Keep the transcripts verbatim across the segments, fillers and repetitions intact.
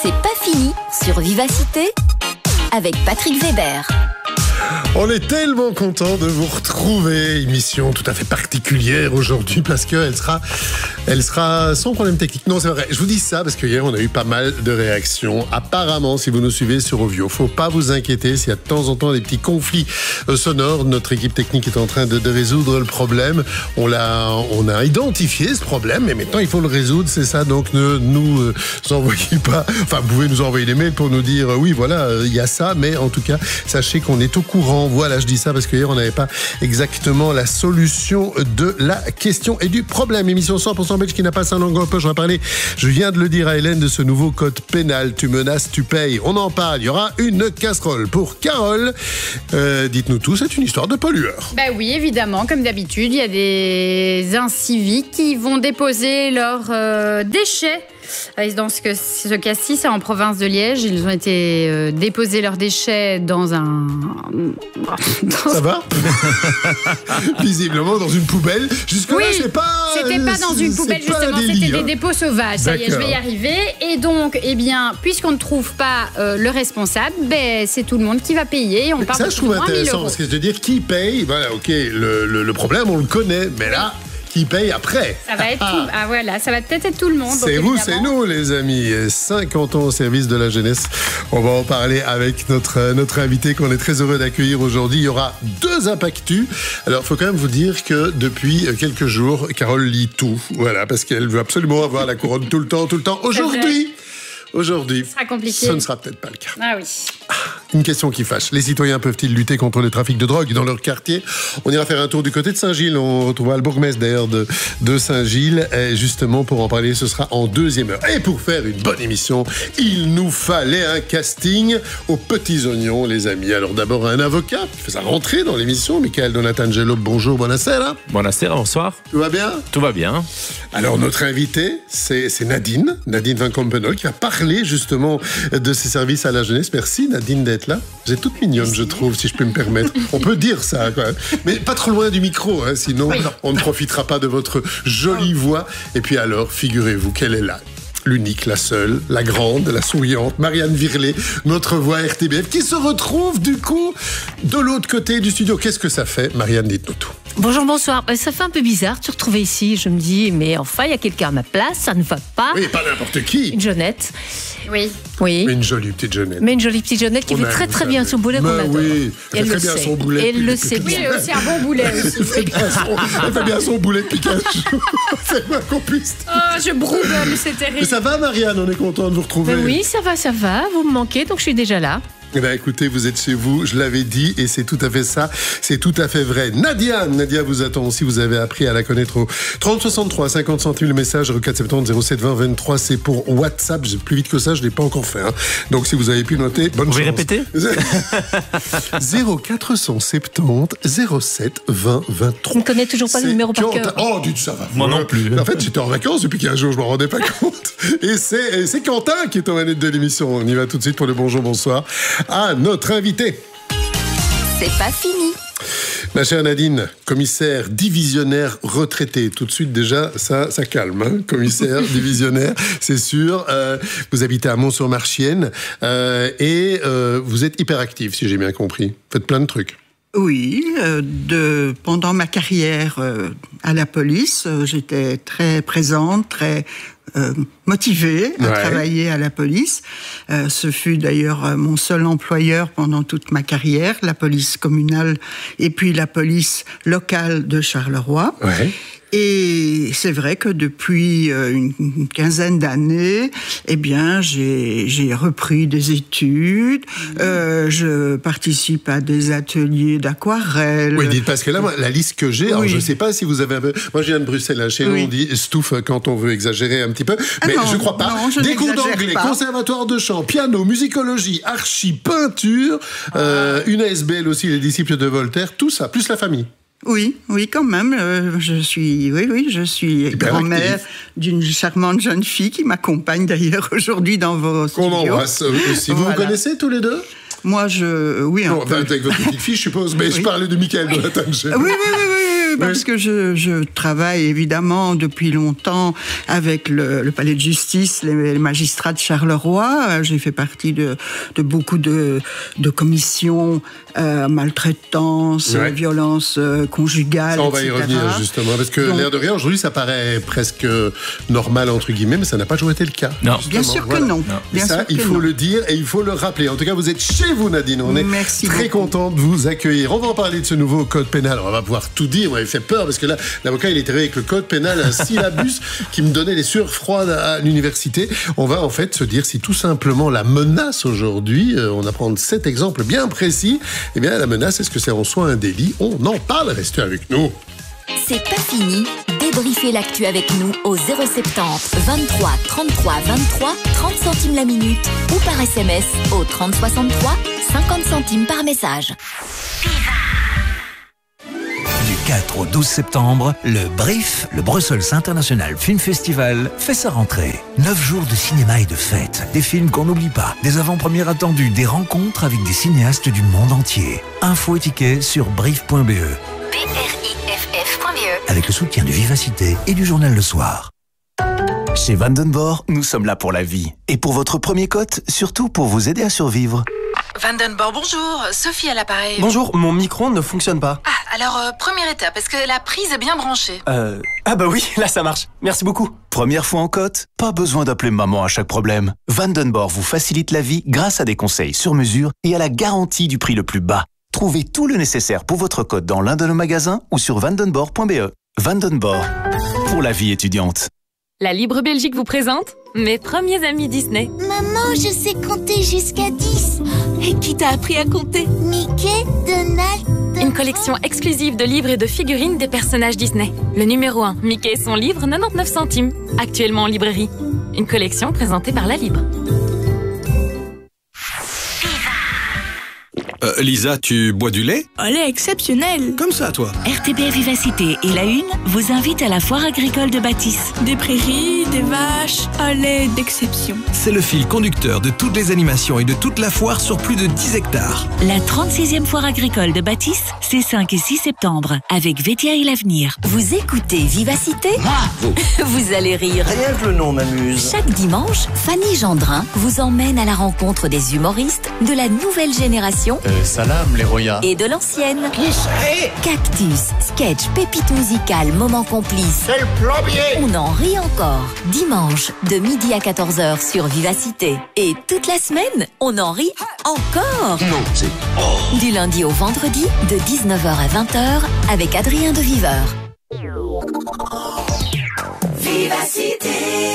C'est pas fini sur Vivacité avec Patrick Weber. On est tellement content de vous retrouver. Émission tout à fait particulière aujourd'hui parce qu'elle sera, elle sera sans problème technique. Non, c'est vrai. Je vous dis ça parce que hier on a eu pas mal de réactions. Apparemment, si vous nous suivez sur Ovio, faut pas vous inquiéter s'il y a de temps en temps des petits conflits sonores. Notre équipe technique est en train de, de résoudre le problème. On l'a, on a identifié ce problème, mais maintenant il faut le résoudre. C'est ça. Donc ne nous euh, envoyez pas. Enfin, vous pouvez nous envoyer des mails pour nous dire euh, oui, voilà, il euh, y a ça. Mais en tout cas, sachez qu'on est au courant. Voilà, je dis ça parce qu'hier, on n'avait pas exactement la solution de la question et du problème. Émission cent pour cent belge qui n'a pas sa langue en poche. On va parler, je viens de le dire à Hélène, de ce nouveau code pénal. Tu menaces, tu payes. On en parle. Il y aura une casserole pour Carole. Euh, dites-nous tout, c'est une histoire de pollueur. Ben oui, évidemment, comme d'habitude, il y a des inciviques qui vont déposer leurs euh, déchets. Dans ce, ce cas-ci, c'est en province de Liège. Ils ont été euh, déposer leurs déchets dans un... Dans... Ça va? Visiblement dans une poubelle. Jusque-là, oui, c'est pas... c'était pas dans une poubelle, justement. C'était des, des dépôts sauvages. Ça y est, je vais y arriver. Et donc, eh bien, puisqu'on ne trouve pas euh, le responsable, ben, c'est tout le monde qui va payer. On parle ça, de je trouve intéressant. Parce que je veux dire, qui paye? Voilà, ok, le, le, le problème, on le connaît. Mais là... qui paye après. Ça va être tout, ah voilà, ça va peut-être être tout le monde. C'est donc, vous, c'est nous, les amis. cinquante ans au service de la jeunesse. On va en parler avec notre, notre invité qu'on est très heureux d'accueillir aujourd'hui. Il y aura deux impactus. Alors, il faut quand même vous dire que depuis quelques jours, Carole lit tout. Voilà, parce qu'elle veut absolument avoir la couronne tout le temps, tout le temps. Aujourd'hui, aujourd'hui, ce sera compliqué. Ce ne sera peut-être pas le cas. Ah oui. Une question qui fâche. Les citoyens peuvent-ils lutter contre le trafic de drogue dans leur quartier? On ira faire un tour du côté de Saint-Gilles. On retrouvera le bourgmestre d'ailleurs de, de Saint-Gilles. Et justement, pour en parler, ce sera en deuxième heure. Et pour faire une bonne émission, il nous fallait un casting aux petits oignons, les amis. Alors d'abord, un avocat qui fait sa rentrée dans l'émission. Michael Donatangelo, bonjour, buonasera. Buonasera, bonsoir. Tout va bien? Tout va bien. Alors notre invité, c'est, c'est Nadine, Nadine Van Campenol, qui va parler justement de ses services à la jeunesse. Merci Nadine d'être là. Vous êtes toute mignonne, je trouve, si je peux me permettre. On peut dire ça, quand même. Mais pas trop loin du micro, hein, sinon oui. On ne profitera pas de votre jolie voix. Et puis alors, figurez-vous qu'elle est là. L'unique, la seule, la grande, la souriante, Marianne Virlet, notre voix R T B F, qui se retrouve du coup de l'autre côté du studio. Qu'est-ce que ça fait, Marianne, dites-nous tout. Bonjour, bonsoir. Ça fait un peu bizarre de se retrouver ici. Je me dis, mais enfin, il y a quelqu'un à ma place, ça ne va pas. Oui, pas n'importe qui. Une jeunette. Oui. Oui. Mais une jolie petite jeunette. Mais une jolie petite jeunette qui on fait très très bien son boulet qu'on adore. Oui, elle fait très bien son boulet. Elle le sait bien. Oui, elle aussi un bon boulet aussi. Elle fait bien son, elle fait bien son boulet de Pikachu. C'est moins qu'on puisse. Oh, je brouille, c'est terrible. Mais ça va, Marianne, on est content de vous retrouver. Ben oui, ça va, ça va. Vous me manquez, donc je suis déjà là. Eh bien, écoutez, vous êtes chez vous, je l'avais dit, et c'est tout à fait ça, c'est tout à fait vrai. Nadia, Nadia vous attend aussi, vous avez appris à la connaître au trente soixante-trois, cinquante centimes le message, quatre sept zéro, zéro sept vingt vingt-trois, c'est pour WhatsApp, j'ai plus vite que ça, je ne l'ai pas encore fait. Hein. Donc, si vous avez pu noter, bonne vous chance. Vous pouvez répéter zéro quatre cent soixante-dix, zéro sept vingt vingt-trois. On ne connaît toujours pas c'est le numéro par cœur. Oh, dites ça va. Moi non plus. En fait, j'étais en vacances depuis quinze jours, je ne m'en rendais pas compte. Et c'est, c'est Quentin qui est au manette de l'émission. On y va tout de suite pour le bonjour, bonsoir à notre invité. C'est pas fini. Ma chère Nadine, commissaire divisionnaire retraité. Tout de suite, déjà, ça, ça calme. Hein, commissaire divisionnaire, c'est sûr. Euh, vous habitez à Mont-sur-Marchienne euh, et euh, vous êtes hyperactif, si j'ai bien compris. Faites plein de trucs. Oui, euh, de, pendant ma carrière euh, à la police, euh, j'étais très présente, très euh, motivée à ouais. travailler à la police. Euh, ce fut d'ailleurs euh, mon seul employeur pendant toute ma carrière, la police communale et puis la police locale de Charleroi. Ouais. Et c'est vrai que depuis une quinzaine d'années, eh bien, j'ai, j'ai repris des études. Mmh. Euh, je participe à des ateliers d'aquarelle. Oui, dites parce que là, moi, la liste que j'ai, oui. alors je ne sais pas si vous avez un peu. Moi, je viens de Bruxelles. Là, chez oui. nous, on dit stouffe quand on veut exagérer un petit peu, mais ah non, je ne crois pas. Non, je des cours d'anglais, pas. conservatoire de chant, piano, musicologie, archi, peinture, ah. euh, une A S B L aussi, les disciples de Voltaire, tout ça, plus la famille. Oui, oui, quand même. Euh, je suis, oui, oui, je suis hyper grand-mère actif. D'une charmante jeune fille qui m'accompagne d'ailleurs aujourd'hui dans vos studios. Qu'on embrasse aussi. Vous voilà. Vous connaissez tous les deux ? Moi, je, oui, un non, peu. Avec votre petite fille, je suppose. Mais oui. Je parlais de Michael Donatangelo. Oui, oui, oui, oui. parce Oui. que je, je travaille évidemment depuis longtemps avec le, le palais de justice, les, les magistrats de Charleroi. J'ai fait partie de, de beaucoup de, de commissions, euh, maltraitance, Ouais. violence euh, conjugale, Ça, on va y et cetera. revenir justement, parce que Donc- l'air de rien, aujourd'hui, ça paraît presque normal, entre guillemets, mais ça n'a pas toujours été le cas. Non. justement. Bien sûr que Voilà. non. Et Bien ça, sûr il que faut non. le dire et il faut le rappeler. En tout cas, vous êtes chez vous, Nadine. On est Merci très beaucoup. content de vous accueillir. On va en parler de ce nouveau code pénal. On va pouvoir tout dire. On m'avait fait peur parce que là, l'avocat, il était arrivé avec le code pénal, un syllabus qui me donnait les sueurs froides à l'université. On va en fait se dire si tout simplement la menace aujourd'hui, euh, on apprend sept exemples bien précis, eh bien la menace, est-ce que c'est en soi un délit? On en parle. Restez avec nous. C'est pas fini. Débriefez l'actu avec nous au zéro soixante-dix vingt-trois trente-trois vingt-trois, trente centimes la minute ou par S M S au trente soixante-trois, cinquante centimes par message. Du quatre au douze septembre, le BRIF, le Brussels International Film Festival, fait sa rentrée. Neuf jours de cinéma et de fêtes, des films qu'on n'oublie pas, des avant-premières attendues, des rencontres avec des cinéastes du monde entier. Infos et tickets sur brief point b e, B R I F F point B E. avec le soutien de Vivacité et du journal Le Soir. Chez Vandenborg, nous sommes là pour la vie. Et pour votre premier cote, surtout pour vous aider à survivre. Vandenborg, bonjour. Sophie à l'appareil. Bonjour, mon micro ne fonctionne pas. Ah, alors, euh, première étape, est-ce que la prise est bien branchée? Euh... Ah bah oui, là ça marche. Merci beaucoup. Première fois en cote? Pas besoin d'appeler maman à chaque problème. Vandenborg vous facilite la vie grâce à des conseils sur mesure et à la garantie du prix le plus bas. Trouvez tout le nécessaire pour votre cote dans l'un de nos magasins ou sur vandenborg point b e. Vandenborg, pour la vie étudiante. La Libre Belgique vous présente mes premiers amis Disney. Maman, je sais compter jusqu'à dix. Et qui t'a appris à compter? Mickey, Donald... Une collection exclusive de livres et de figurines des personnages Disney. Le numéro un, Mickey et son livre, quatre-vingt-dix-neuf centimes. Actuellement en librairie. Une collection présentée par La Libre. Euh, Lisa, tu bois du lait? Un lait exceptionnel. Comme ça, toi. R T B R Vivacité et La Une vous invitent à la foire agricole de Bâtisse. Des prairies, des vaches, un lait d'exception. C'est le fil conducteur de toutes les animations et de toute la foire sur plus de dix hectares. La trente-sixième foire agricole de Bâtisse, c'est cinq et six septembre, avec Vétia et l'Avenir. Vous écoutez Vivacité? Bravo. Vous allez rire. Rien que le nom m'amuse. Chaque dimanche, Fanny Gendrin vous emmène à la rencontre des humoristes de la nouvelle génération Euh, salam les royas. et de l'ancienne. Qui c'est? Cactus, sketch, pépite musicale, moment complice. C'est le plombier. On en rit encore. Dimanche, de midi à quatorze heures sur Vivacité. Et toute la semaine, on en rit encore. Non, c'est... Oh. Du lundi au vendredi, de dix-neuf heures à vingt heures, avec Adrien de Viveur. Vivacité.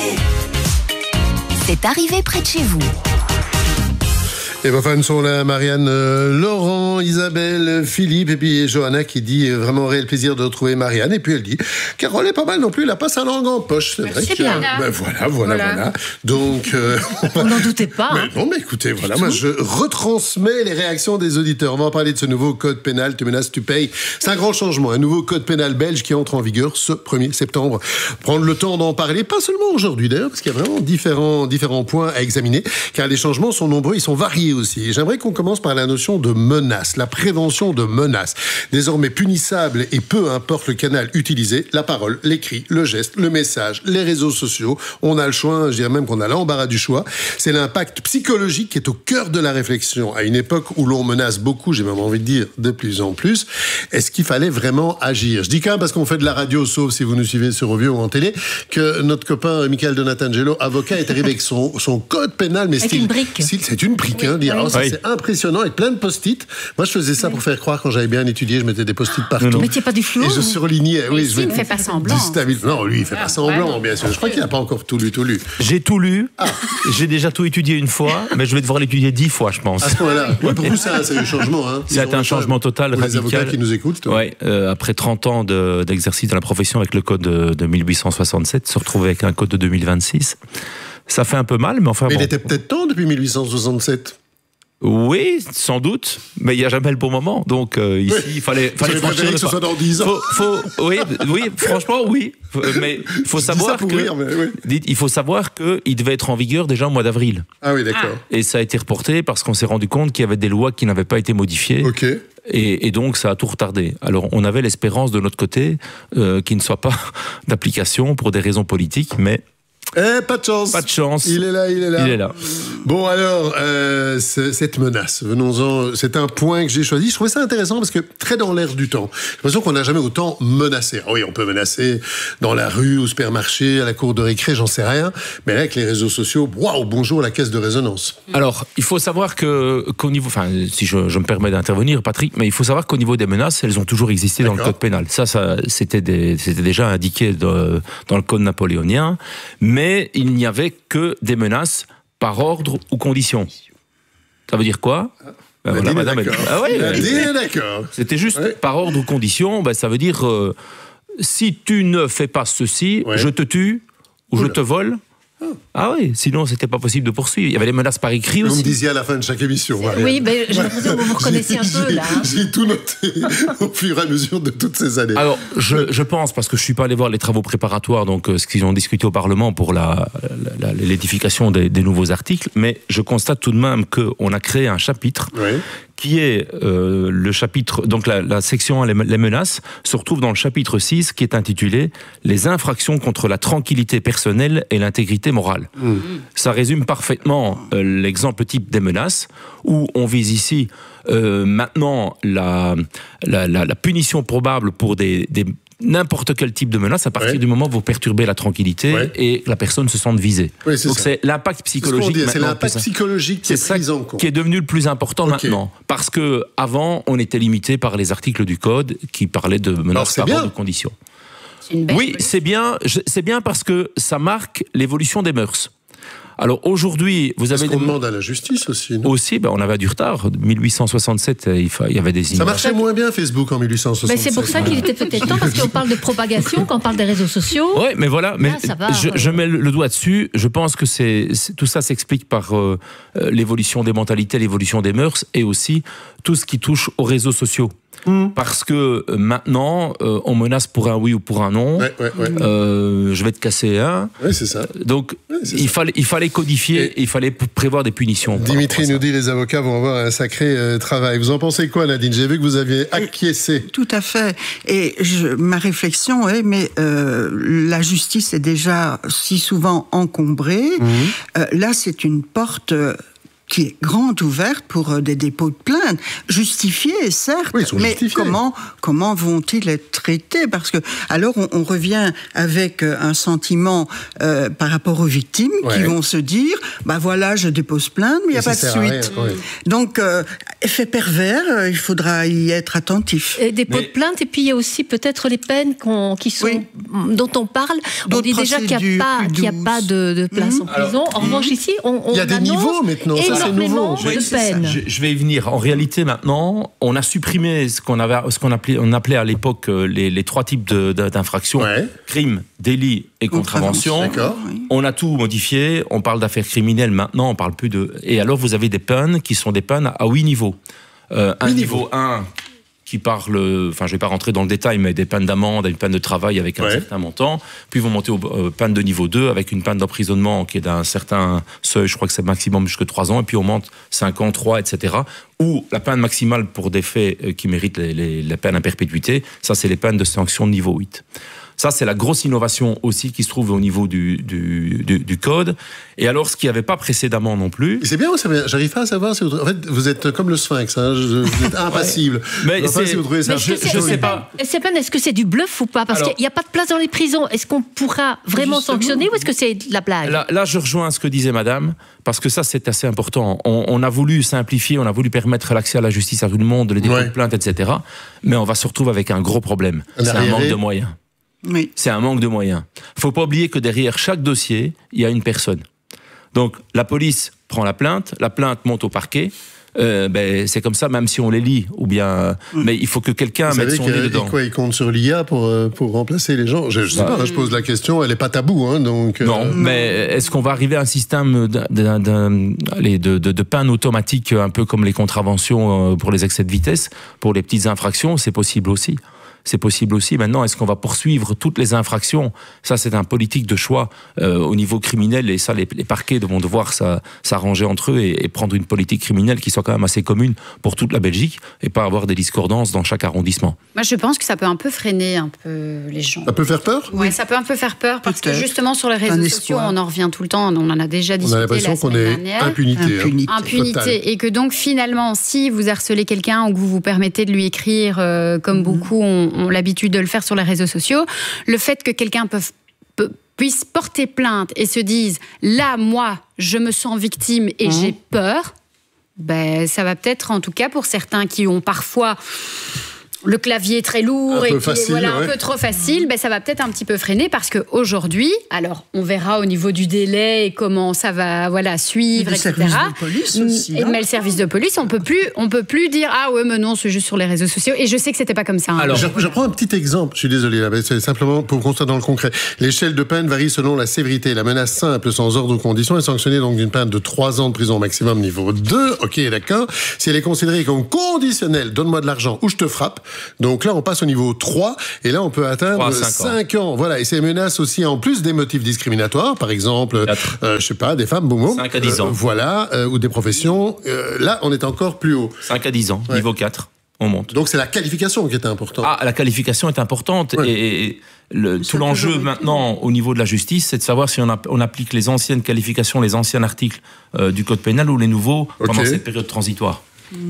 C'est arrivé près de chez vous. Et vos fans sont là, Marianne, euh, Laurent, Isabelle, Philippe, et puis Johanna qui dit euh, vraiment réel plaisir de retrouver Marianne. Et puis elle dit, Carole est pas mal non plus, elle a pas sa langue en poche. C'est vrai C'est que, bien. ben voilà, voilà, voilà, Voilà. Donc, euh, On n'en doutait pas. mais Hein. non, mais écoutez, voilà, moi je retransmets les réactions des auditeurs. On va en parler de ce nouveau code pénal, tu menaces, tu payes. C'est un grand changement, un nouveau code pénal belge qui entre en vigueur ce premier septembre. Prendre le temps d'en parler, pas seulement aujourd'hui d'ailleurs, parce qu'il y a vraiment différents, différents points à examiner, car les changements sont nombreux, ils sont variés aussi. Et j'aimerais qu'on commence par la notion de menace, la prévention de menace. Désormais punissable et peu importe le canal utilisé, la parole, l'écrit, le geste, le message, les réseaux sociaux, on a le choix, je dirais même qu'on a l'embarras du choix. C'est l'impact psychologique qui est au cœur de la réflexion. À une époque où l'on menace beaucoup, j'ai même envie de dire de plus en plus, est-ce qu'il fallait vraiment agir? Je dis quand même parce qu'on fait de la radio, sauf si vous nous suivez sur Ovio ou en télé, que notre copain Michael Donatangelo, avocat, est arrivé avec son, son code pénal, mais Avec style, une brique. style- c'est une brique, hein, dire. Oui. Alors, ça, Oui. c'est impressionnant, avec plein de post-it. Moi, je faisais ça pour faire croire, quand j'avais bien étudié, je mettais des post-it partout. non. Mais tu pas du flou. Et je surlignais. Oui, Ici, je il ne fait pas semblant. Distabilise- Non, lui, il fait Ah, pas semblant, vraiment. bien sûr. Je crois qu'il n'a pas encore tout lu, tout lu. J'ai tout lu. J'ai déjà tout étudié une fois, mais je vais devoir l'étudier dix fois, je pense. À ce point-là. Ouais, pour vous, ça, c'est un changement. Hein. C'est un changement total, Pour les avocats radical. qui nous écoutent. toi. Ouais, euh, après trente ans de- d'exercice dans la profession avec le code de, de mille huit cent soixante-sept, se retrouver avec un code de deux mille vingt-six, ça fait un peu mal, mais enfin Mais bon. il était peut-être temps depuis mille huit cent soixante-sept. Oui, sans doute, mais il n'y a jamais le bon moment. Donc euh, ici, Oui. il fallait, fallait J'aurais franchir préféré le que ce pas. soit dans dix ans. Faut, faut, oui, oui, franchement, oui. Faut- Mais il faut Je dis ça savoir pour que, rire, mais oui. dites, il faut savoir qu'il devait être en vigueur déjà au mois d'avril. Ah oui, d'accord. Et ça a été reporté parce qu'on s'est rendu compte qu'il y avait des lois qui n'avaient pas été modifiées. Ok. Et, et donc, ça a tout retardé. Alors, on avait l'espérance de notre côté euh, qu'il ne soit pas d'application pour des raisons politiques, mais... Eh, pas de chance. Pas de chance. Il est là, il est là. Il est là. Bon, alors, euh, cette menace, venons-en. C'est un point que j'ai choisi. Je trouvais ça intéressant parce que très dans l'air du temps. J'ai l'impression qu'on n'a jamais autant menacé. Ah oui, on peut menacer dans la rue, au supermarché, à la cour de récré, j'en sais rien. Mais là, avec les réseaux sociaux, waouh, bonjour la caisse de résonance. Alors, il faut savoir que, qu'au niveau, enfin, si je, je me permets d'intervenir, Patrick, mais il faut savoir qu'au niveau des menaces, elles ont toujours existé dans le code pénal. Ça, ça, c'était des, c'était déjà indiqué de, dans le code napoléonien. Mais il n'y avait que des menaces par ordre ou condition. Ça veut dire quoi? Ben voilà, madame, elle... ah ouais, ouais. D'accord. C'était juste ouais. par ordre ou condition. Ben, ça veut dire euh, si tu ne fais pas ceci, ouais. je te tue ou Oula. je te vole. Ah oui, sinon c'était pas possible de poursuivre. Il y avait des menaces par écrit aussi. Vous me disiez à la fin de chaque émission. Marianne. Oui, mais j'ai l'impression que vous vous reconnaissez un peu là. J'ai tout noté au fur et à mesure de toutes ces années. Alors, je, je pense, parce que je suis pas allé voir les travaux préparatoires, donc euh, ce qu'ils ont discuté au Parlement pour la, la, la, l'édification des, des nouveaux articles, mais je constate tout de même qu'on a créé un chapitre oui. qui est euh, le chapitre, donc la, la section les, les menaces, se retrouve dans le chapitre six qui est intitulé « Les infractions contre la tranquillité personnelle et l'intégrité morale mmh. ». Ça résume parfaitement euh, l'exemple type des menaces, où on vise ici euh, maintenant la, la, la, la punition probable pour des, des n'importe quel type de menace à partir ouais. du moment où vous perturbez la tranquillité ouais. et la personne se sente visée. Oui, c'est Donc ça. c'est l'impact psychologique. C'est, c'est l'impact psychologique qui est, est pris en compte. Qui est devenu le plus important okay. maintenant. Parce que avant, on était limité par les articles du code qui parlaient de menaces par ordre de conditions. Oui, c'est bien. C'est bien parce que ça marque l'évolution des mœurs. Alors aujourd'hui, vous avez... Est-ce qu'on des... demande à la justice aussi, non? Aussi, ben on avait du retard. mille huit cent soixante-sept, il y avait des... Ça marchait moins bien Facebook en mille huit cent soixante-sept. Mais c'est pour ça qu'il était peut-être temps, parce qu'on parle de propagation, quand on parle des réseaux sociaux. Oui, mais voilà, mais là, ça va, je, euh... je mets le doigt dessus. Je pense que c'est, c'est tout ça s'explique par euh, l'évolution des mentalités, l'évolution des mœurs, et aussi tout ce qui touche aux réseaux sociaux. Mmh. Parce que euh, maintenant, euh, on menace pour un oui ou pour un non. Ouais, ouais, ouais. Euh, je vais te casser un. Oui, c'est ça. Donc, ouais, c'est il, ça. Fallait, il fallait codifier, et il fallait prévoir des punitions. Dimitri nous dit les avocats vont avoir un sacré euh, travail. Vous en pensez quoi, Nadine? J'ai vu que vous aviez acquiescé. Tout à fait. Et je, ma réflexion est, mais euh, la justice est déjà si souvent encombrée. Mmh. Euh, là, c'est une porte... Euh, qui est grande ouverte pour des dépôts de plainte, justifiés certes, oui, mais justifiés. comment comment vont-ils être traités? Parce que alors on, on revient avec un sentiment euh, par rapport aux victimes ouais. qui vont se dire, bah voilà, je dépose plainte, mais il n'y a pas de suite. Rien, ouais. Donc euh, effet pervers, il faudra y être attentif. Et dépôt mais... de plainte, et puis il y a aussi peut-être les peines qu'on, qui sont, oui. dont on parle. On dit déjà qu'il n'y a pas, qu'il y a pas de, de place mmh. en prison. Alors, en revanche, ici, on, on il y a des niveaux maintenant. Ça, c'est nouveau. De oui, peine. Je, je vais y venir. En réalité, maintenant, on a supprimé ce qu'on avait, ce qu'on appelait, on appelait à l'époque les, les trois types de, de, d'infractions ouais. crime, délit et contravention. D'accord. On a tout modifié. On parle d'affaires criminelles maintenant. On parle plus de. Et alors, vous avez des peines qui sont des peines à huit niveaux. Euh, un niveau un qui parle, enfin je vais pas rentrer dans le détail, mais des peines d'amende, une peine de travail avec un ouais. certain montant, puis vous montez aux euh, peines de niveau deux avec une peine d'emprisonnement qui est d'un certain seuil, je crois que c'est maximum jusqu'à trois ans, et puis on monte cinq ans, trois, et cetera. Ou la peine maximale pour des faits euh, qui méritent les, les, les peines à perpétuité, ça c'est les peines de sanction de niveau huit. Ça, c'est la grosse innovation aussi qui se trouve au niveau du, du, du, du code. Et alors, ce qu'il n'y avait pas précédemment non plus... C'est bien, j'arrive pas à savoir si vous... En fait, vous êtes comme le sphinx, hein, vous êtes impassible. Ouais. Mais je ne sais pas si vous trouvez ça... Mais je, je, je sais pas. C'est pas, est-ce que c'est du bluff ou pas? Parce alors, qu'il n'y a pas de place dans les prisons. Est-ce qu'on pourra vraiment sanctionner ou est-ce que c'est de la blague? là, là, je rejoins ce que disait madame, parce que ça, c'est assez important. On, on a voulu simplifier, on a voulu permettre l'accès à la justice à tout le monde, les dépôts ouais. de plainte, et cetera. Mais on va se retrouver avec un gros problème. Un c'est arriéré. un manque de moyens. Oui. C'est un manque de moyens. Il ne faut pas oublier que derrière chaque dossier, il y a une personne. Donc, la police prend la plainte, la plainte monte au parquet. Euh, ben, c'est comme ça, même si on les lit, ou bien. Mm. Mais il faut que quelqu'un Vous mette son nez dedans. Quoi, il compte sur l'I A pour, pour remplacer les gens? Je ne sais bah, pas, je pose la question, elle n'est pas taboue. Hein, donc, non, euh... mais est-ce qu'on va arriver à un système d'un, d'un, d'un, allez, de, de, de peine automatique, un peu comme les contraventions pour les excès de vitesse, pour les petites infractions? C'est possible aussi. c'est possible aussi. Maintenant, est-ce qu'on va poursuivre toutes les infractions? Ça, c'est un politique de choix euh, au niveau criminel, et ça, les, les parquets vont devoir ça, s'arranger entre eux et, et prendre une politique criminelle qui soit quand même assez commune pour toute la Belgique et pas avoir des discordances dans chaque arrondissement. Moi, je pense que ça peut un peu freiner un peu les gens. Ça peut faire peur? Oui, ça peut un peu faire peur parce que justement sur les réseaux sociaux, on en revient tout le temps, on en a déjà discuté. On a l'impression qu'on est impunité. Impunité. Hein. Impunité. Et que donc finalement, si vous harcelez quelqu'un ou que vous vous permettez de lui écrire, euh, comme mmh. beaucoup ont, ont l'habitude de le faire sur les réseaux sociaux, le fait que quelqu'un peut, peut, puisse porter plainte et se dise « là, moi, je me sens victime et mmh. j'ai peur », ben, ça va peut-être, en tout cas pour certains qui ont parfois le clavier très lourd et qui facile, est voilà, ouais. un peu trop facile, ben ça va peut-être un petit peu freiner parce qu'aujourd'hui, alors on verra au niveau du délai et comment ça va voilà, suivre, et et cetera. De police aussi, et, mais le service de police, on peut plus, on peut plus dire ah ouais mais non c'est juste sur les réseaux sociaux. Et je sais que c'était pas comme ça. Hein. Alors, je, je prends un petit exemple. Je suis désolé, là, mais c'est simplement pour qu'on soit dans le concret. L'échelle de peine varie selon la sévérité. La menace simple sans ordre ou condition est sanctionnée donc d'une peine de trois ans de prison maximum niveau deux. Ok, d'accord. Si elle est considérée comme conditionnelle, donne-moi de l'argent ou je te frappe. Donc là, on passe au niveau trois, et là, on peut atteindre cinq ans. Voilà, et ces menaces aussi, en plus des motifs discriminatoires, par exemple, euh, je sais pas, des femmes, boum, cinq à dix ans. Euh, voilà, euh, ou des professions. Euh, là, on est encore plus haut. cinq à dix ans, ouais. Niveau quatre. On monte. Donc c'est la qualification qui est importante. Ah, la qualification est importante. Ouais. Et le, tout l'enjeu maintenant au niveau de la justice, c'est de savoir si on, a, on applique les anciennes qualifications, les anciens articles euh, du code pénal ou les nouveaux okay. pendant cette période transitoire.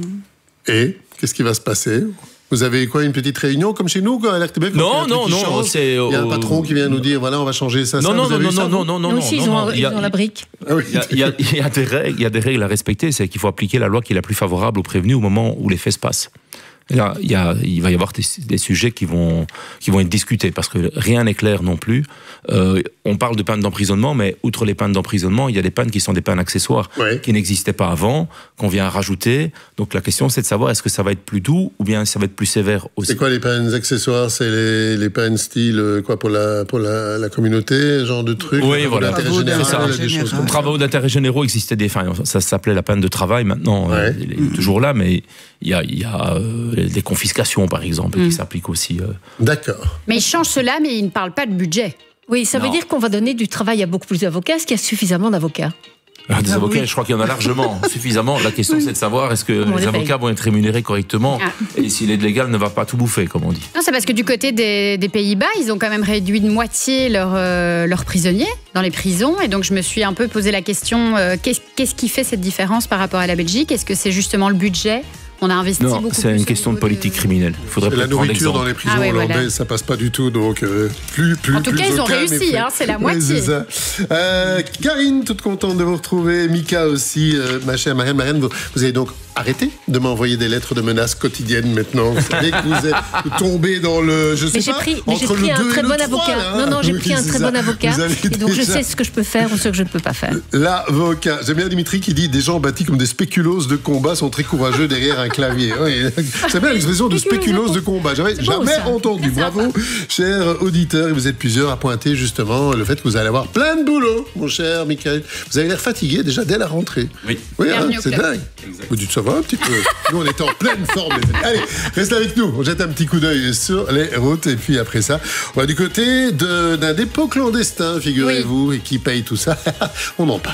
Et qu'est-ce qui va se passer ? Vous avez quoi, une petite réunion comme chez nous, quoi, à l'R T B F? Non, non, non. C'est, il y a un patron qui vient nous dire, voilà, on va changer ça. Non, ça. non, non, non, ça, non, non, non, non, non. Aussi, ils ont, ils ont la brique. Ah oui. Il y a, il y a des règles, il y a des règles à respecter. C'est qu'il faut appliquer la loi qui est la plus favorable aux prévenus au moment où les faits se passent. Là, il, y a, il va y avoir des, des sujets qui vont, qui vont être discutés parce que rien n'est clair non plus. Euh, on parle de peines d'emprisonnement, mais outre les peines d'emprisonnement, il y a des peines qui sont des peines accessoires ouais. qui n'existaient pas avant, qu'on vient rajouter. Donc la question, c'est de savoir est-ce que ça va être plus doux ou bien ça va être plus sévère aussi. C'est quoi les peines accessoires? C'est les, les peines style quoi pour la, pour la, la communauté, genre de trucs? Oui, voilà. Travaux d'intérêt général. général. Travaux d'intérêt généraux existaient des fins. Ça s'appelait la peine de travail. Maintenant, ouais. il est mmh. toujours là, mais il y a, il y a euh, des confiscations, par exemple, mmh. qui s'appliquent aussi. Euh... D'accord. Mais ils changent cela, mais ils ne parlent pas de budget. Oui, ça non. veut dire qu'on va donner du travail à beaucoup plus d'avocats. Est-ce qu'il y a suffisamment d'avocats? Alors, des ah, avocats, oui. je crois qu'il y en a largement, suffisamment. La question, oui. c'est de savoir est-ce que Comment les avocats vont être rémunérés correctement ah. et si l'aide légale ne va pas tout bouffer, comme on dit. Non, c'est parce que du côté des, des Pays-Bas, ils ont quand même réduit de moitié leurs euh, leurs prisonniers dans les prisons. Et donc, je me suis un peu posé la question euh, qu'est-ce, qu'est-ce qui fait cette différence par rapport à la Belgique? Est-ce que c'est justement le budget? On a investi non, beaucoup c'est une question de politique de... criminelle. Il faudrait la nourriture dans les prisons ah, oui, hollandaises, voilà. ça passe pas du tout. Donc euh, plus, plus. En tout plus cas, ils ont réussi. Hein, c'est la moitié. Ouais, c'est ça. Euh, Karine, toute contente de vous retrouver. Mika aussi, euh, ma chère Marianne. Marianne, vous, vous avez donc arrêté de m'envoyer des lettres de menaces quotidiennes maintenant. Vous savez que vous êtes tombé dans le, je sais mais j'ai pas, pris, mais entre j'ai pris le un deux très et le bon trois, avocat. Là. Non, non, j'ai oui, pris un très ça. bon avocat. Et donc déjà... je sais ce que je peux faire ou ce que je ne peux pas faire. L'avocat. J'aime bien Dimitri qui dit des gens bâtis comme des spéculoos de combat sont très courageux derrière un clavier. Oui. C'est bien l'expression de spéculoos de combat. J'avais beau, jamais ça. entendu. Bravo, cher auditeur. Et vous êtes plusieurs à pointer justement le fait que vous allez avoir plein de boulot, mon cher Michael. Vous avez l'air fatigué déjà dès la rentrée. Oui. Oui, hein, c'est dingue. Exactement. Vous dites ça va un petit peu. Nous, on était en pleine forme. Allez, reste avec nous. On jette un petit coup d'œil sur les routes. Et puis après ça, on va du côté de, d'un dépôt clandestin, figurez-vous, oui. et qui paye tout ça. On en parle.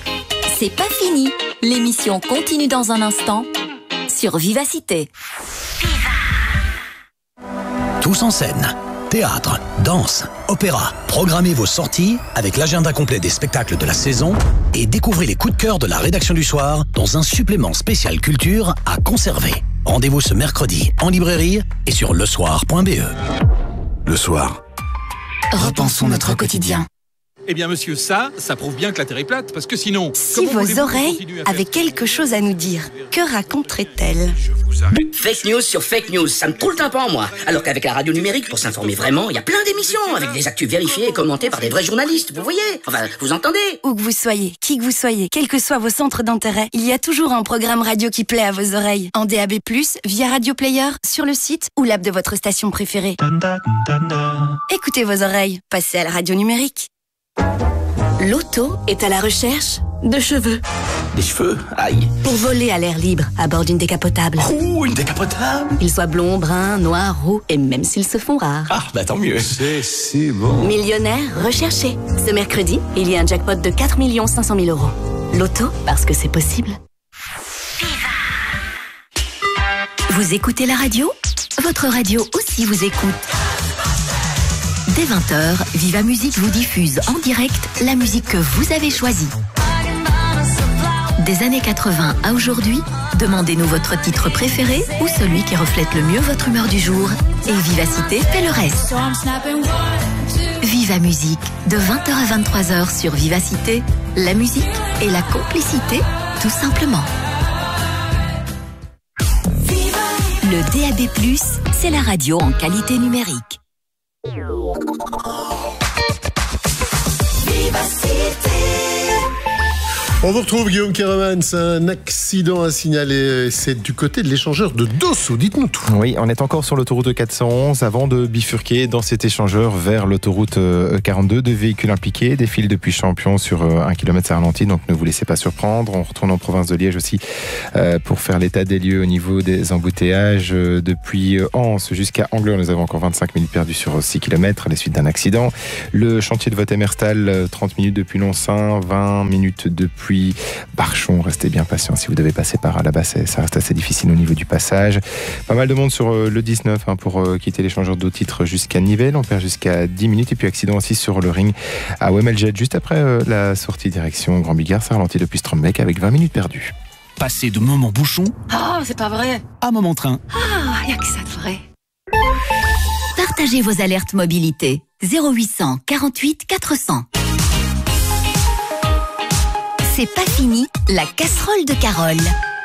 C'est pas fini. L'émission continue dans un instant sur Vivacité. Tous en scène. Théâtre, danse, opéra. Programmez vos sorties avec l'agenda complet des spectacles de la saison et découvrez les coups de cœur de la rédaction du soir dans un supplément spécial culture à conserver. Rendez-vous ce mercredi en librairie et sur le soir point b e. Le Soir. Repensons notre quotidien. Eh bien, monsieur, ça, ça prouve bien que la Terre est plate, parce que sinon... Si vos oreilles avaient quelque chose à nous dire, que raconteraient-elles? Fake news sur fake news, ça me trouve le tympan, moi. Alors qu'avec la radio numérique, pour s'informer vraiment, il y a plein d'émissions, avec des actus vérifiés et commentés par des vrais journalistes, vous voyez? Enfin, vous entendez? Où que vous soyez, qui que vous soyez, quels que soient vos centres d'intérêt, il y a toujours un programme radio qui plaît à vos oreilles. En D A B plus, via Radio Player, sur le site ou l'app de votre station préférée. Écoutez vos oreilles, passez à la radio numérique. L'auto est à la recherche de cheveux. des cheveux, aïe. Pour voler à l'air libre à bord d'une décapotable. Ouh, une décapotable. Ils soient blonds, bruns, noirs, roux et même s'ils se font rares. Ah, bah tant mieux. C'est si bon. Millionnaire recherché. Ce mercredi, il y a un jackpot de quatre millions cinq cent mille euros. Loto, parce que c'est possible. Vous écoutez la radio ? Votre radio aussi vous écoute. Dès vingt heures, Viva Musique vous diffuse en direct la musique que vous avez choisie. Des années quatre-vingts à aujourd'hui, demandez-nous votre titre préféré ou celui qui reflète le mieux votre humeur du jour. Et Vivacité fait le reste. Viva Musique, de vingt heures à vingt-trois heures sur Vivacité. La musique et la complicité, tout simplement. Le D A B plus, c'est la radio en qualité numérique. On vous retrouve, Guillaume Kéramans. Un accident à signaler, c'est du côté de l'échangeur de Dosso. Dites-nous tout. Oui, on est encore sur l'autoroute quatre cent onze avant de bifurquer dans cet échangeur vers l'autoroute quarante-deux. Deux véhicules impliqués défilent depuis Champion sur un kilomètre à ralenti, donc ne vous laissez pas surprendre. On retourne en province de Liège aussi euh, pour faire l'état des lieux au niveau des embouteillages. Euh, depuis Anse jusqu'à Anglure, nous avons encore vingt-cinq minutes perdues sur six kilomètres à la suite d'un accident. Le chantier de Voth-Emerstal, trente minutes depuis Noncin, vingt minutes depuis Puis Barchon. Restez bien patient si vous devez passer par là-bas, ça reste assez difficile au niveau du passage. Pas mal de monde sur le dix-neuf hein, pour quitter l'échangeur d'eau titre jusqu'à Nivelles. On perd jusqu'à dix minutes. Et puis accident aussi sur le ring à Wemeljet juste après euh, la sortie direction Grand Bigard. Ça ralentit depuis Strombeck avec vingt minutes perdues. Passer de moment bouchon Ah, oh, c'est pas vrai. à moment train. Ah, il n'y a que ça de vrai. Partagez vos alertes mobilité. zéro huit cent quarante-huit quatre cents. C'est pas fini, la casserole de Carole.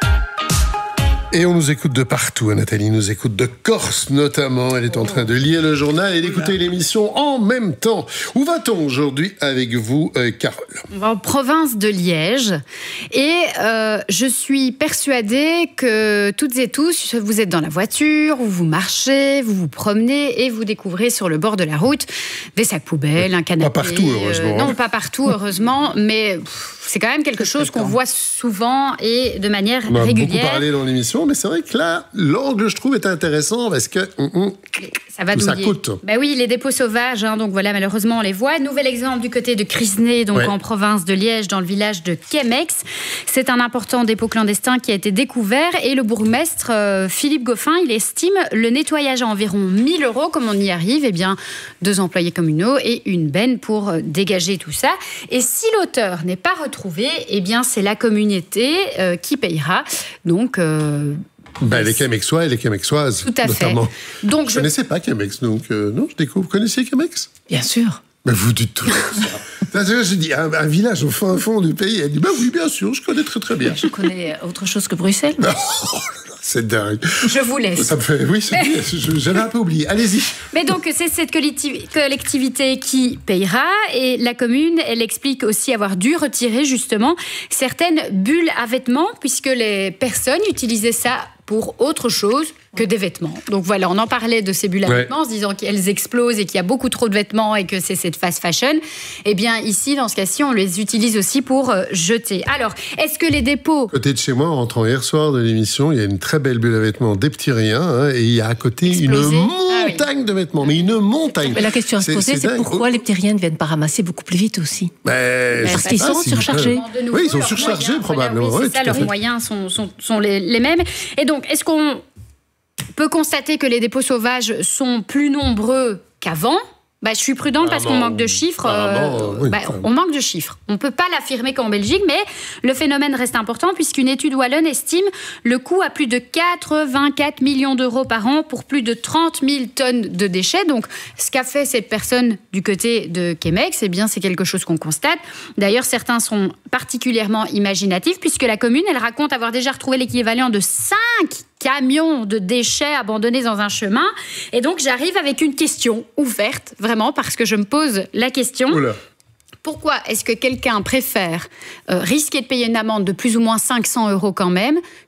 Et on nous écoute de partout. Nathalie nous écoute de Corse notamment. Elle est en train de lire le journal et d'écouter l'émission en même temps. Où va-t-on aujourd'hui avec vous, euh, Carole ? On va en province de Liège. Et euh, je suis persuadée que toutes et tous, vous êtes dans la voiture, ou vous marchez, vous vous promenez et vous découvrez sur le bord de la route des sacs poubelles, un canapé. Pas partout, heureusement. Euh, non, pas partout, heureusement. Mais pff, c'est quand même quelque chose qu'on voit souvent et de manière on a régulière. beaucoup parlé dans l'émission, mais c'est vrai que là, l'angle, je trouve, est intéressant parce que hum, hum, ça, va ça coûte. Ben oui, les dépôts sauvages, hein, donc voilà, malheureusement, on les voit. Nouvel exemple du côté de Crisnay, donc ouais. en province de Liège, dans le village de Kemex. C'est un important dépôt clandestin qui a été découvert et le bourgmestre euh, Philippe Goffin, il estime le nettoyage à environ mille euros. Comme on y arrive, eh bien, deux employés communaux et une benne pour euh, dégager tout ça. Et si l'auteur n'est pas retrouvé, eh bien, c'est la communauté euh, qui payera. Donc... Euh, Ben, les Kemexois et les Kemexoises, tout à notamment. Fait. Donc, je je ne connaissais pas Kemex, donc euh, non, je découvre. Vous connaissiez Kemex ? Bien sûr. Mais vous dites tout ça. J'ai dit, un, un village au fin fond du pays. Elle dit, ben oui, bien sûr, je connais très très bien. Je connais autre chose que Bruxelles. Mais... Oh, c'est dingue. Je vous laisse. Ça me fait, oui, c'est bien. J'avais un peu oublié. Allez-y. Mais donc, c'est cette collectivité qui payera. Et la commune, elle explique aussi avoir dû retirer justement certaines bulles à vêtements, puisque les personnes utilisaient ça pour autre chose que des vêtements. Donc voilà, on en parlait de ces bulles à ouais. vêtements, en se disant qu'elles explosent et qu'il y a beaucoup trop de vêtements et que c'est cette fast fashion. Eh bien, ici, dans ce cas-ci, on les utilise aussi pour euh, jeter. Alors, est-ce que les dépôts... À côté de chez moi, en rentrant hier soir de l'émission, il y a une très belle bulle à vêtements des petits riens, hein, et il y a à côté Explosé. une montagne ah, oui. de vêtements, mais une montagne. Mais la question à se poser, c'est, c'est pourquoi les petits riens ne viennent pas ramasser beaucoup plus vite aussi ben, Parce qu'ils sont surchargés. Nouveau, oui, ils sont surchargés moyens, probablement. Voilà, oui, c'est oui, ça, leurs moyens sont, sont, sont les, les mêmes. Et donc, est-ce qu'on peut constater que les dépôts sauvages sont plus nombreux qu'avant? Bah, je suis prudente parce qu'on manque de chiffres. Euh, oui, bah, on manque de chiffres. On ne peut pas l'affirmer qu'en Belgique, mais le phénomène reste important puisqu'une étude wallonne estime le coût à plus de quatre-vingt-quatre millions d'euros par an pour plus de trente mille tonnes de déchets. Donc, ce qu'a fait cette personne du côté de Kemex, eh bien, c'est quelque chose qu'on constate. D'ailleurs, certains sont particulièrement imaginatifs puisque la commune, elle raconte avoir déjà retrouvé l'équivalent de cinq camions de déchets abandonnés dans un chemin. Et donc, j'arrive avec une question ouverte, vraiment, parce que je me pose la question. Oula. Pourquoi est-ce que quelqu'un préfère euh, risquer de payer une amende de plus ou moins cinq cents euros quand même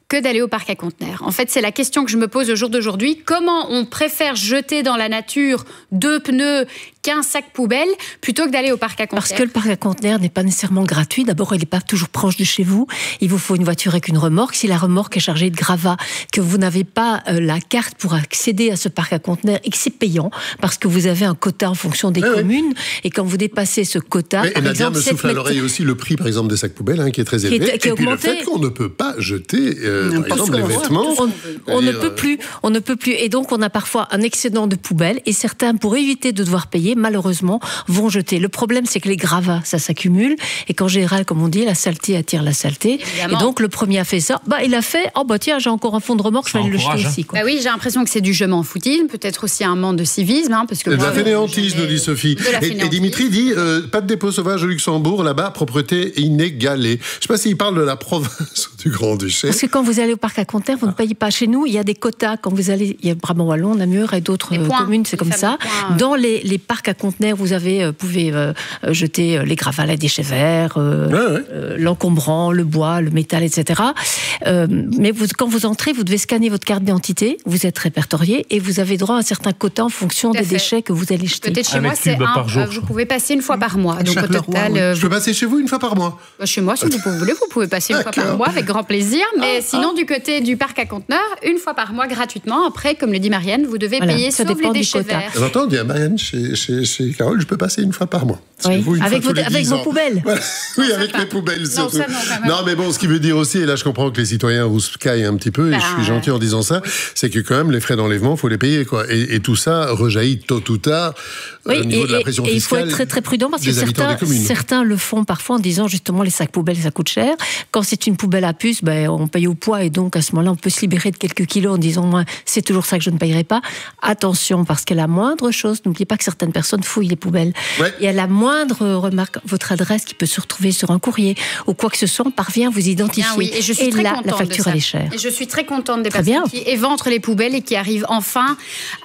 que d'aller au parc à conteneurs. En fait, c'est la question que je me pose au jour d'aujourd'hui. Comment on préfère jeter dans la nature deux pneus qu'un sac poubelle plutôt que d'aller au parc à conteneurs? Parce que le parc à conteneurs n'est pas nécessairement gratuit. D'abord, il n'est pas toujours proche de chez vous. Il vous faut une voiture avec une remorque. Si la remorque est chargée de gravats, que vous n'avez pas euh, la carte pour accéder à ce parc à conteneurs et que c'est payant parce que vous avez un quota en fonction des oui, communes oui. et quand vous dépassez ce quota, mais, par et Nadia exemple, me souffle à l'oreille aussi le prix, par exemple, des sacs poubelles hein, qui est très élevé. Qui est, qui est et puis augmenté. Le fait qu'on ne peut pas jeter, euh, par exemple, les vêtements. On, on ne peut plus. On ne peut plus. Et donc, on a parfois un excédent de poubelles et certains, pour éviter de devoir payer, malheureusement, vont jeter. Le problème, c'est que les gravats, ça s'accumule et qu'en général, comme on dit, la saleté attire la saleté. Évidemment. Et donc, le premier a fait ça. Bah, il a fait, oh bah tiens, j'ai encore un fond de remorque, je vais aller le jeter ici. Quoi. Bah oui, j'ai l'impression que c'est du je m'en foutisme, peut-être aussi un manque de civisme. Hein, parce que de la fainéantise, nous dit Sophie. Et, et Dimitri dit, euh, pas de dépôt sauvage au Luxembourg, là-bas, propreté inégalée. Je ne sais pas s'il parle de la province ou du Grand-Duché. Parce que quand vous allez au parc à conteneurs, vous ah. ne payez pas. Chez nous, il y a des quotas. Quand vous allez, il y a Brabant-Wallon, Namur et d'autres euh, communes, c'est comme ça. Points, dans les, les parcs à conteneurs, vous avez, euh, pouvez euh, jeter les gravats, les déchets verts, euh, ouais, ouais. euh, l'encombrant, le bois, le métal, et cetera. Euh, mais vous, quand vous entrez, vous devez scanner votre carte d'identité, vous êtes répertorié et vous avez droit à un certain quota en fonction des déchets que vous allez jeter. Peut-être chez un moi, c'est un, jour, vous pouvez passer une fois par mois. Donc au total, oui. euh, je peux passer chez vous une fois par mois. Chez moi, si vous voulez, vous pouvez passer une fois par mois avec grand plaisir. Mais ah, sinon, ah. du côté du parc à conteneurs, une fois par mois gratuitement. Après, comme le dit Marianne, vous devez voilà, payer sauf les déchets verts. J'entends dire Marianne, chez, chez, chez Carole, je peux passer une fois par mois. Oui. Vous, avec, vos, avec vos poubelles. Voilà. Oui, non, avec mes poubelles surtout. Non, ça, non, non, mais bon, ce qui veut dire aussi, et là je comprends que les citoyens rouspcaillent un petit peu, bah, et je suis gentil en disant ça, c'est que quand même les frais d'enlèvement, il faut les payer, quoi. Et, et tout ça rejaillit tôt ou tard oui, au niveau et, de la pression et, fiscale. Et il faut être très très prudent parce que certains, certains le font parfois en disant justement les sacs poubelles ça coûte cher. Quand c'est une poubelle à puce, ben, on paye au poids et donc à ce moment-là on peut se libérer de quelques kilos en disant moi c'est toujours ça que je ne payerai pas. Attention parce qu'à la moindre chose, n'oubliez pas que certaines personnes fouillent les poubelles. Ouais. Et à la moindre remarque, votre adresse qui peut se retrouver sur un courrier ou quoi que ce soit, on parvient à vous identifier. Bien, oui. Et, je suis et très là, la facture elle est chère. Et je suis très contente des très personnes bien. qui éventrent les poubelles et qui arrivent enfin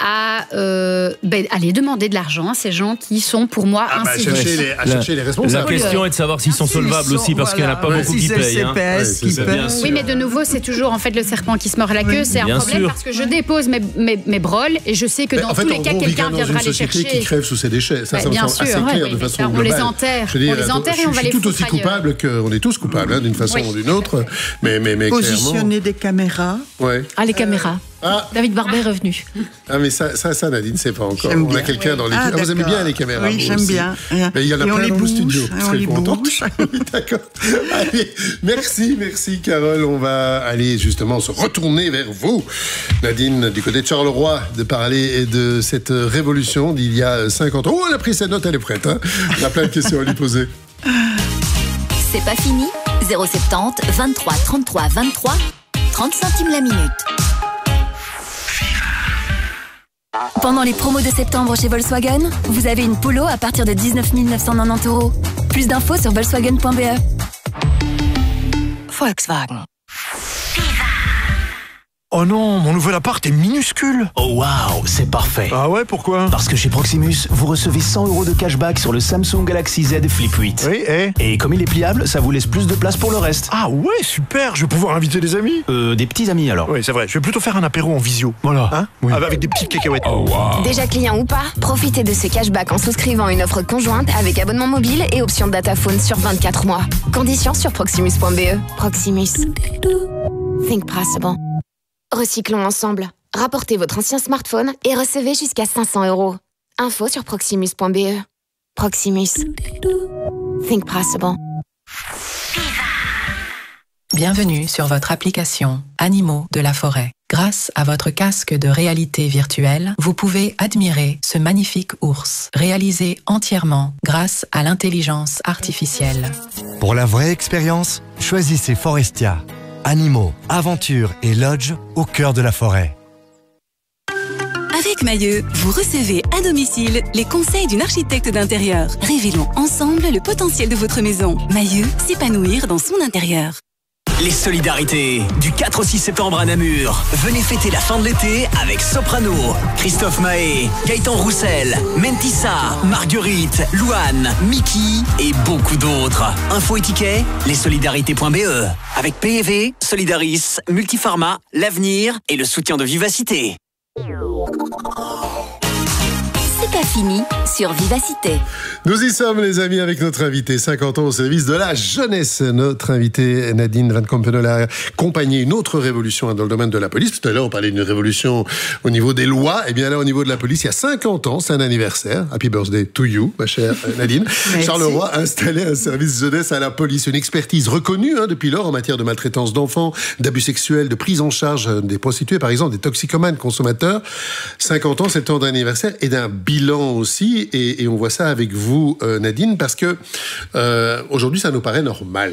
à euh, ben, aller demander de l'argent à ces gens qui sont pour moi ah bah, inciviques. Chercher les, à chercher les responsables. La question est de savoir s'ils sont solvables aussi parce qu'il n'y en a pas beaucoup qui payent. Oui, mais de nouveau, c'est toujours en fait le serpent qui se mord la queue. C'est un problème parce que je dépose mes, mes, mes broles et je sais que dans tous les cas, quelqu'un viendra les chercher. Qui crève sous ses déchets. Ça, ça me semble assez clair de façon globale. On les enterre. On les enterre et on va les foutre tout aussi coupable qu'on est tous coupables d'une façon ou d'une autre. Mais mais positionner des caméras. Ah, les caméras. Ah. David Barber est revenu. Ah, mais ça, ça, ça Nadine, c'est pas encore. On a quelqu'un oui. dans l'équipe. Ah, ah, vous aimez bien les caméras? Oui, j'aime aussi. bien. Mais il y en a et plein dans bouge, le studio. On les bouge. D'accord. Allez, merci, merci Carole. On va aller justement se retourner vers vous, Nadine, du côté de Charleroi, de parler de cette révolution d'il y a cinquante ans. Oh, elle a pris sa note, elle est prête. Hein, on a plein de questions à lui poser. C'est pas fini. zéro soixante-dix, vingt-trois, trente-trois, vingt-trois, trente centimes la minute. Pendant les promos de septembre chez Volkswagen, vous avez une Polo à partir de dix-neuf mille neuf cent quatre-vingt-dix euros. Plus d'infos sur volkswagen point b e. Volkswagen. Oh non, mon nouvel appart est minuscule. Oh waouh, c'est parfait. Ah ouais, pourquoi? Parce que chez Proximus, vous recevez cent euros de cashback sur le Samsung Galaxy Z Flip huit. Oui, et Et comme il est pliable, ça vous laisse plus de place pour le reste. Ah ouais, super, je vais pouvoir inviter des amis. Euh, des petits amis alors. Oui, c'est vrai, je vais plutôt faire un apéro en visio. Voilà. Hein oui. Avec des petites cacahuètes. Oh wow. Déjà client ou pas, profitez de ce cashback en souscrivant une offre conjointe avec abonnement mobile et option dataphone sur vingt-quatre mois. Conditions sur proximus point b e. Proximus. Think possible. Recyclons ensemble. Rapportez votre ancien smartphone et recevez jusqu'à cinq cents euros. Info sur proximus point b e. Proximus. Think possible. Bienvenue sur votre application Animaux de la forêt. Grâce à votre casque de réalité virtuelle, vous pouvez admirer ce magnifique ours, réalisé entièrement grâce à l'intelligence artificielle. Pour la vraie expérience, choisissez Forestia. Animaux, aventures et lodge au cœur de la forêt. Avec Mailleux, vous recevez à domicile les conseils d'une architecte d'intérieur. Révélons ensemble le potentiel de votre maison. Mailleux, s'épanouir dans son intérieur. Les solidarités, du quatre au six septembre à Namur. Venez fêter la fin de l'été avec Soprano, Christophe Mahé, Gaëtan Roussel, Mentissa, Marguerite, Louane, Mickey et beaucoup d'autres. Info et tickets, lessolidarités point b e. Avec P E V, Solidaris, Multipharma, l'avenir et le soutien de Vivacité. C'est pas fini sur Vivacité. Nous y sommes les amis avec notre invité, cinquante ans au service de la jeunesse. Notre invité Nadine Van Kampenol a accompagné une autre révolution dans le domaine de la police. Tout à l'heure on parlait d'une révolution au niveau des lois. Et bien là au niveau de la police, il y a cinquante ans, c'est un anniversaire. Happy birthday to you, ma chère Nadine. Charleroi a installé un service jeunesse à la police. Une expertise reconnue hein, depuis lors en matière de maltraitance d'enfants, d'abus sexuels, de prise en charge des prostituées par exemple, des toxicomanes consommateurs. cinquante ans, c'est le temps d'un anniversaire et d'un bilan aussi. Et, et on voit ça avec vous. Vous, euh, Nadine, parce que euh, aujourd'hui, ça nous paraît normal.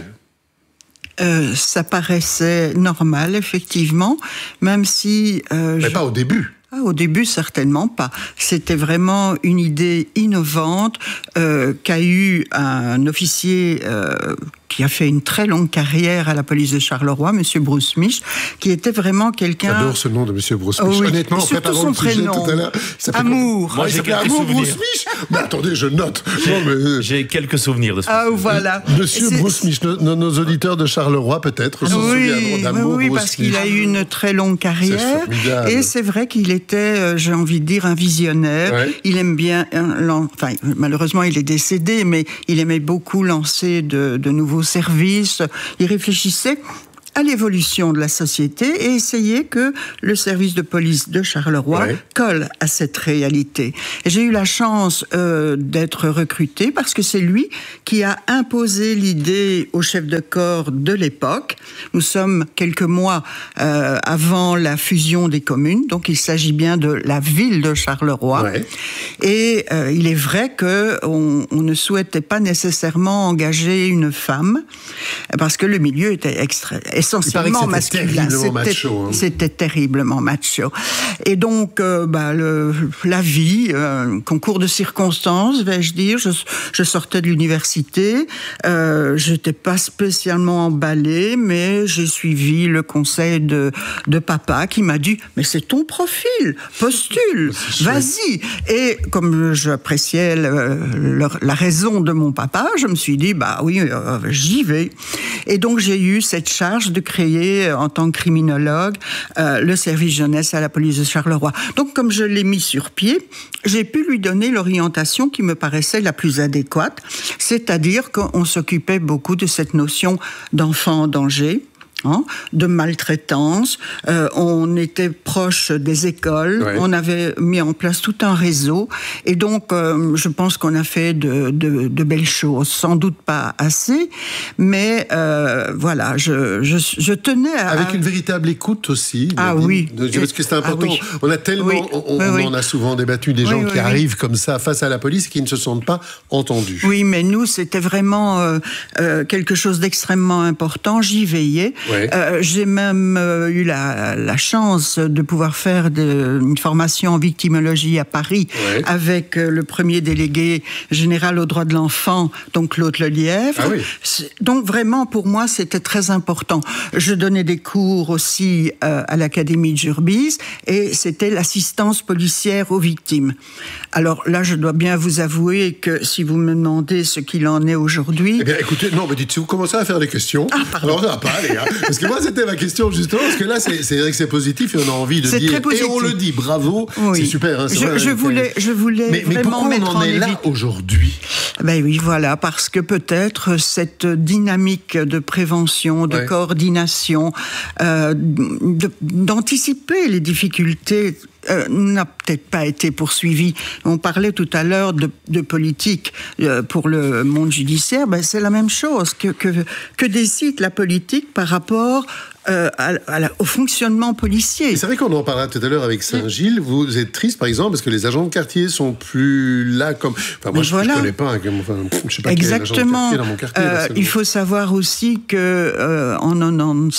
Euh, ça paraissait normal, effectivement, même si... Euh, Mais je... pas au début. Ah, au début, certainement pas. C'était vraiment une idée innovante euh, qu'a eu un officier euh, qui a fait une très longue carrière à la police de Charleroi, Monsieur Bruce Mich, qui était vraiment quelqu'un... J'adore ce nom de Monsieur Bruce Mich. Oh oui. Honnêtement, en préparant son le sujet prénom. tout à l'heure... Amour. Moi, j'ai quelques Amour souvenirs. Bruce Mich. Mais attendez, je note. J'ai, non, mais... j'ai quelques souvenirs de ce Ah, voilà. Monsieur Bruce Mich, nos, nos auditeurs de Charleroi, peut-être, se oui, souviendront d'Amour oui, Bruce parce Mich. qu'il a eu une très longue carrière. C'est formidable. Et c'est vrai qu'il était, j'ai envie de dire, un visionnaire. Ouais. Il aime bien... Enfin, malheureusement, il est décédé, mais il aimait beaucoup lancer de, de nouveaux services. Il réfléchissait à l'évolution de la société et essayer que le service de police de Charleroi ouais. colle à cette réalité. Et j'ai eu la chance euh, d'être recrutée parce que c'est lui qui a imposé l'idée au chef de corps de l'époque. Nous sommes quelques mois euh, avant la fusion des communes, donc il s'agit bien de la ville de Charleroi. Ouais. Et euh, il est vrai qu'on on ne souhaitait pas nécessairement engager une femme parce que le milieu était extrêmement essentiellement masculin. C'était, macho, hein. c'était terriblement macho. Et donc, euh, bah, le, la vie, euh, concours de circonstances, vais-je dire, je, je sortais de l'université, euh, j'étais pas spécialement emballée, mais j'ai suivi le conseil de, de papa qui m'a dit, mais c'est ton profil, postule, vas-y. Et comme j'appréciais le, le, la raison de mon papa, je me suis dit, bah oui, euh, j'y vais. Et donc, j'ai eu cette charge de créer, en tant que criminologue, euh, le service jeunesse à la police de Charleroi. Donc, comme je l'ai mis sur pied, j'ai pu lui donner l'orientation qui me paraissait la plus adéquate, c'est-à-dire qu'on s'occupait beaucoup de cette notion d'enfant en danger, hein, de maltraitance. Euh, on était proche des écoles. Ouais. On avait mis en place tout un réseau. Et donc, euh, je pense qu'on a fait de, de, de belles choses. Sans doute pas assez, mais euh, voilà, je, je, je tenais à... Avec une véritable écoute aussi. Ah Nadine, oui. De, parce que c'est important. Ah, oui. On a tellement... Oui. On, oui, on oui. en a souvent débattu des gens oui, qui oui, arrivent oui. comme ça face à la police et qui ne se sentent pas entendus. Oui, mais nous, c'était vraiment euh, euh, quelque chose d'extrêmement important. J'y veillais. Ouais. Euh, j'ai même euh, eu la, la chance de pouvoir faire de, une formation en victimologie à Paris ouais. avec euh, le premier délégué général aux droits de l'enfant, donc Claude Lelièvre. Ah oui. Donc vraiment, pour moi, c'était très important. Je donnais des cours aussi euh, à l'Académie de Jurbise et c'était l'assistance policière aux victimes. Alors là, je dois bien vous avouer que si vous me demandez ce qu'il en est aujourd'hui... Eh bien, écoutez, non, mais dites, vous commencez à faire des questions. Ah, pardon. Alors, on n'a pas, les gars. Parce que moi, c'était ma question, justement, parce que là, c'est, c'est vrai que c'est positif et on a envie de c'est dire... Très positif. Et on le dit, bravo, oui. c'est super. Hein, c'est je, vrai, je voulais, je voulais mais, vraiment mais mettre on en en est là évite... aujourd'hui? Ben oui, voilà, parce que peut-être cette dynamique de prévention, de ouais. coordination, euh, de, d'anticiper les difficultés... Euh, n'a peut-être pas été poursuivi. On parlait tout à l'heure de, de politique euh, pour le monde judiciaire. Ben c'est la même chose que, que, que décide la politique par rapport euh, à, à la, au fonctionnement policier. Et c'est vrai qu'on en parlait tout à l'heure avec Saint-Gilles. Vous êtes triste, par exemple, parce que les agents de quartier sont plus là comme... Enfin, moi, je ne voilà. connais pas. Hein, enfin, je sais pas exactement. Quel est l'agent de quartier dans mon quartier. Euh, il faut savoir aussi que euh, en quatre-vingt-dix-sept,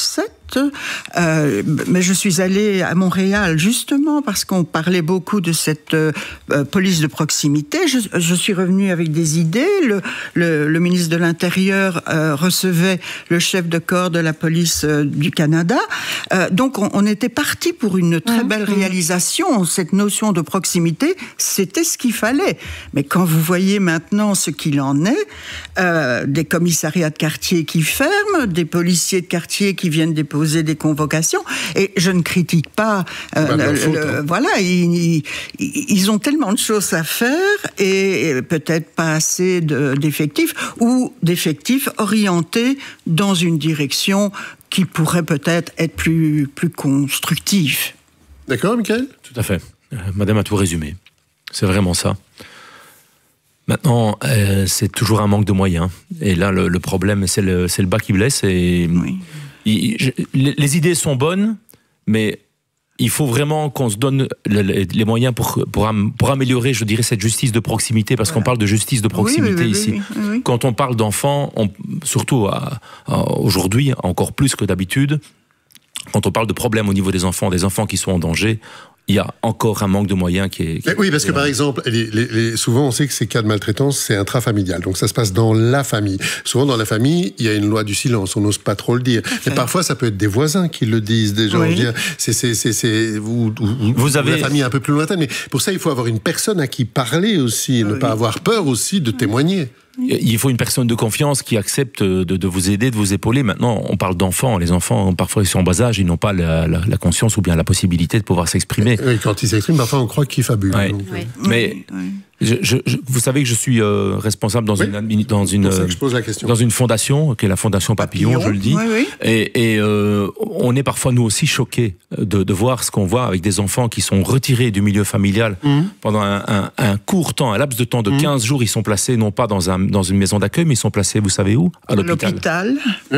forte. Euh, mais je suis allée à Montréal justement parce qu'on parlait beaucoup de cette euh, police de proximité. Je, je suis revenue avec des idées. Le, le, le ministre de l'Intérieur euh, recevait le chef de corps de la police euh, du Canada. Euh, donc on, on était parti pour une très belle réalisation. Cette notion de proximité, c'était ce qu'il fallait. Mais quand vous voyez maintenant ce qu'il en est, euh, des commissariats de quartier qui ferment, des policiers de quartier qui viennent déposer des convocations, et je ne critique pas. Euh, bah, le, faute, le, hein. Voilà, ils, ils ont tellement de choses à faire et, et peut-être pas assez de, d'effectifs ou d'effectifs orientés dans une direction qui pourrait peut-être être plus plus constructive. D'accord, Michael ? Tout à fait. Euh, Madame a tout résumé. C'est vraiment ça. Maintenant, euh, c'est toujours un manque de moyens. Et là, le, le problème, c'est le, c'est le bas qui blesse. Et oui. il, je, les, les idées sont bonnes, mais il faut vraiment qu'on se donne le, les moyens pour, pour, pour améliorer, je dirais, cette justice de proximité, parce voilà. qu'on parle de justice de proximité oui, oui, ici. Oui, oui, oui. Quand on parle d'enfants, on, surtout à, à, aujourd'hui, encore plus que d'habitude, quand on parle de problèmes au niveau des enfants, des enfants qui sont en danger, il y a encore un manque de moyens qui est... Qui oui, parce que par exemple, les, les, les, souvent on sait que ces cas de maltraitance, c'est intrafamilial. Donc ça se passe dans la famille. Souvent dans la famille, il y a une loi du silence, on n'ose pas trop le dire. Mais parfois ça peut être des voisins qui le disent, des gens. Oui. Je veux dire, c'est, c'est, c'est, c'est, vous, vous, vous avez... la famille un peu plus lointaine. Mais pour ça, il faut avoir une personne à qui parler aussi, oui. ne pas avoir peur aussi de témoigner. Il faut une personne de confiance qui accepte de, de vous aider, de vous épauler. Maintenant, on parle d'enfants. Les enfants, parfois, ils sont en bas âge, ils n'ont pas la, la, la conscience ou bien la possibilité de pouvoir s'exprimer. Oui, quand ils s'expriment, parfois, on croit qu'ils fabulent. Ouais. Donc, oui. Mais oui. Je, je, je, vous savez que je suis euh, responsable dans oui. une dans une euh, dans une fondation qui est la Fondation Papillon, Papillon. je le dis. Oui, oui. Et, et euh, on est parfois nous aussi choqués de, de voir ce qu'on voit avec des enfants qui sont retirés du milieu familial mmh. pendant un, un, un court temps, un laps de temps de mmh. quinze jours. Ils sont placés non pas dans un dans une maison d'accueil, mais ils sont placés, vous savez où ? À l'hôpital. l'hôpital.